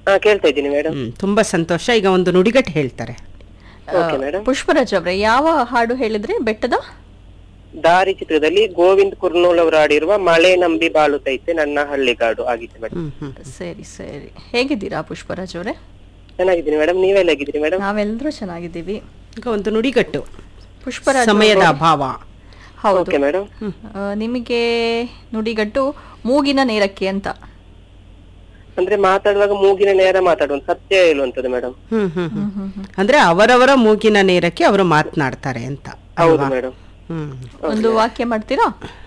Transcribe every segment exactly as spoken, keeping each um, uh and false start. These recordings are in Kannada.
ಹಾ ಕೇಳ್ತಾ ಇದ್ದೀನಿ ಮೇಡಮ್. ಹ್ಮ್ ತುಂಬಾ ಸಂತೋಷ. ಈಗ ಒಂದು ನುಡಿಗಟ್ಟು ಹೇಳ್ತಾರೆ. Okay madam. ಪುಷ್ಪರಾಜ್ ಅವ್ರೆ, ಯಾವ ಹಾಡು ಹೇಳಿದ್ರಿ? ಬೆಟ್ಟದ ದಾರಿ ಚಿತ್ರದಲ್ಲಿ ಗೋವಿಂದ್ ಕುರ್ನೂಲ್ ಅವರು ಆಡಿರುವ ಮಳೆ ನಂಬಿ ಬಾಳುತ್ತೈತೆ ನನ್ನ ಹಳ್ಳಿಗಾಡು ಆಗಿತ್ತು ಮೇಡಮ್. ಹ್ಮ್ ಹ್ಮ್ ಸರಿ ಸರಿ. ಹೇಗಿದ್ದೀರಾ ಪುಷ್ಪರಾಜ್ ಅವರೇ? ಚೆನ್ನಾಗಿದ್ದೀನಿ ಮೇಡಮ್, ನೀವೆಲ್ಲ ಹೇಗಿದ್ದೀರಿ ಮೇಡಮ್? ನಾವೆಲ್ಲರೂ ಚೆನ್ನಾಗಿದ್ದೀವಿ. ಈಗ ಒಂದು ನುಡಿಗಟ್ಟು. ಪುಷ್ಪರಾಜ್ ಸಮಯದ ಅಭಾವ. ಹೌದು. Okay madam. ಆ, ನಿಮಗೆ ನುಡಿಗಟ್ಟು ಮೂಗಿನ ನೇರಕ್ಕೆ ಅಂತ. ಅಂದ್ರೆ ಮಾತಾಡುವಾಗ ಮೂಗಿನ ನೇರ ಮಾತಾಡುವಂತ ಸತ್ಯ ಹೇಳುವಂತದ್ದು ಮೇಡಮ್. ಹ್ಮ್ ಹ್ಮ್ ಹ್ಮ್ ಅಂದ್ರೆ ಅವರವರ ಮೂಗಿನ ನೇರಕ್ಕೆ ಅವರು ಮಾತನಾಡ್ತಾರೆ ಅಂತ. ಹೌದು ಅಲ್ವಾ? ಮೇಡಮ್. ಹ್ಮ್ ಒಂದು ವಾಕ್ಯ ಮಾಡ್ತೀರಾ?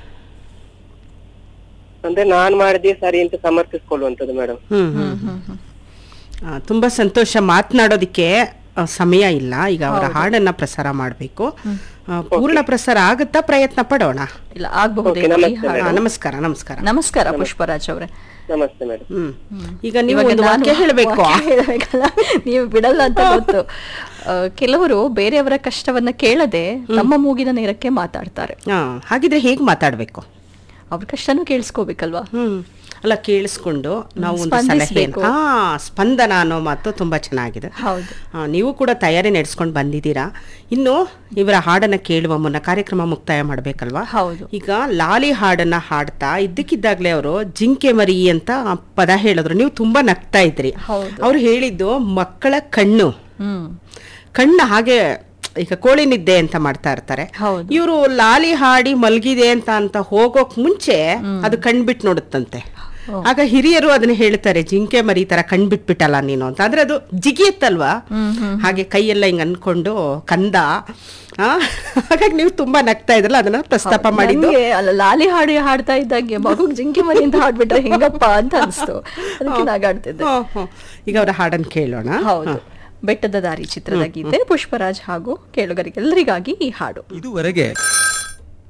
ಅಂದ್ರೆ ನಾನ್ ಮಾಡಿದ್ದೆ ಸರಿ ಅಂತ ಸಮರ್ಥಿಸ್ಕೊಳ್ಳುವಂತದ್ದು ಮೇಡಮ್. ಹ್ಮ್ ಹ್ಮ್ ಹ್ಮ್ ಆ, ತುಂಬಾ ಸಂತೋಷ. ಮಾತನಾಡೋದಿಕ್ಕೆ ಆ, ಸಮಯ ಇಲ್ಲ. ಈಗ ಅವರ ಹಾಡನ್ನ ಪ್ರಸಾರ ಮಾಡಬೇಕು. ಪೂರ್ಣ ಪ್ರಸಾರ ಆಗುತ್ತಾ? ಪ್ರಯತ್ನ ಪಡೋಣ. ಇಲ್ಲ, ಆಗಬಹುದೇ? Okay, ನಮಸ್ತೆ ಆ, ನಮಸ್ಕಾರ ನಮಸ್ಕಾರ ನಮಸ್ಕಾರ ಪುಷ್ಪರಾಜ್ ಅವರೇ. ನಮಸ್ತೆ ಮೇಡಮ್. ಹ್ಮ್ ಈಗ ನೀವು ಇವಾಗ ಒಂದು ನಾನು ವಾಕ್ಯ ಹೇಳಬೇಕು. ವಾಕ್ಯ ಹೇಳ್ಬೇಕಲ್ಲ, ನೀವು ಬಿಡಲ್ಲ ಅಂತ ಗೊತ್ತು. ಆ, ಕೆಲವರು ಬೇರೆಯವರ ಕಷ್ಟವನ್ನ ಕೇಳದೆ ತಮ್ಮ ಮೂಗಿನ ನೇರಕ್ಕೆ ಮಾತಾಡ್ತಾರೆ. ಹಾ ಹಾಗಿದ್ರೆ ಹೇಗ್ ಮಾತಾಡ್ಬೇಕು? ಅವ್ರ ಕಷ್ಟನೂ ಕೇಳಿಸ್ಕೋಬೇಕಲ್ವಾ? ಹ್ಮ್ ಅಲ್ಲ, ಕೇಳಿಸ್ಕೊಂಡು ನಾವು ಒಂದು ಸಲಹೆ. ಸ್ಪಂದಿಸ್ಬೇಕು. ಹಾ ಸ್ಪಂದನ ಅನ್ನೋ ಮಾತು ತುಂಬಾ ಚೆನ್ನಾಗಿದೆ. ಹೌದು. ಆ, ನೀವು ಕೂಡ ತಯಾರಿ ನಡೆಸ್ಕೊಂಡು ಬಂದಿದ್ದೀರಾ. ಇನ್ನು ಇವರ ಹಾಡನ್ನ ಕೇಳುವ ಮುನ್ನ ಕಾರ್ಯಕ್ರಮ ಮುಕ್ತಾಯ ಮಾಡ್ಬೇಕಲ್ವಾ? ಹೌದು. ಈಗ ಲಾಲಿ ಹಾಡನ್ನ ಹಾಡ್ತಾ ಇದ್ದಕ್ಕಿದ್ದಾಗ್ಲೇ ಅವರು ಜಿಂಕೆ ಮರಿ ಅಂತ ಪದ ಹೇಳಿದ್ರು. ನೀವು ತುಂಬಾ ನಗ್ತಾ ಇದ್ರಿ. ಹೌದು. ಅವ್ರು ಹೇಳಿದ್ದು ಮಕ್ಕಳ ಕಣ್ಣು ಹ್ಮ್ ಕಣ್ಣು ಹಾಗೆ ಈಗ ಕೋಳಿ ನಿದ್ದೆ ಅಂತ ಮಾಡ್ತಾ ಇರ್ತಾರೆ. ಹೌದು. ಇವರು ಲಾಲಿ ಹಾಡಿ ಮಲ್ಗಿದೆ ಅಂತ ಅಂತ ಹೋಗೋಕ್ ಮುಂಚೆ ಅದು ಕಣ್ಬಿಟ್ಟು ನೋಡುತ್ತಂತೆ. ಆಗ ಹಿರಿಯರು ಅದನ್ನ ಹೇಳ್ತಾರೆ, ಜಿಂಕೆ ಮರಿ ತರ ಕಣ್ಬಿಟ್ಬಿಟ್ಟಲ್ಲ ನೀನು ಅಂತ. ಅಂದ್ರೆ ಅದು ಜಿಗಿಯತ್ತಲ್ವಾ, ಹಾಗೆ ಕೈಯೆಲ್ಲ ಹಿಂಗ್ ಅನ್ಕೊಂಡು ಕಂದ. ಆ ಹಾಗಾಗಿ ನೀವು ತುಂಬಾ ನಗ್ತಾ ಇದ್ರಲ್ಲ, ಅದನ್ನ ಪ್ರಸ್ತಾಪ ಮಾಡಿದ್ದು. ನನ್ಗೆ ಅಲ್ಲ, ಲಾಲಿ ಹಾಡಿ ಹಾಡ್ತಾ ಇದ್ದಂಗೆ ಮಗುಗ್ ಜಿಂಕೆ ಮರಿ ಅಂತ ಹಾಡ್ಬಿಟ್ರೆ ಹೆಂಗಪ್ಪ ಅಂತ ಅನ್ಸ್ತು. ಅದಕ್ಕೆ ನಾಗಾಡ್ತಿದ್ದೆ. ಹ್ಮ್, ಹ್ಮ್. ಈಗ ಅವರ ಹಾಡನ್ನು ಕೇಳೋಣ. ಹೌದು. ಬೆಟ್ಟದ ದಾರಿ ಚಿತ್ರದ ಗೀತೆ. ಪುಷ್ಪರಾಜ್ ಹಾಗೂ ಕೇಳುಗರಿಗೆಲ್ಲರಿಗಾಗಿ ಈ ಹಾಡು. ಇದುವರೆಗೆ